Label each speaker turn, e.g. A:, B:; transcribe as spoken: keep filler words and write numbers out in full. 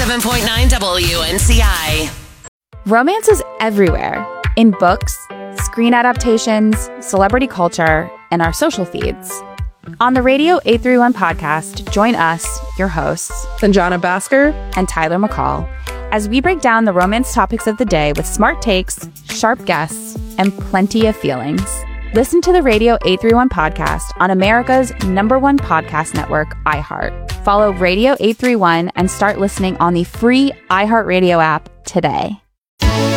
A: ninety-seven point nine W N C I.
B: Romance is everywhere, in books, screen adaptations, celebrity culture, and our social feeds. On the Radio eight thirty-one podcast, join us, your hosts,
C: Sanjana Bhaskar
B: and Tyler McCall, as we break down the romance topics of the day with smart takes, sharp guests, and plenty of feelings. Listen to the Radio eight thirty-one podcast on America's number one podcast network, iHeart. Follow Radio eight thirty-one and start listening on the free iHeartRadio app today.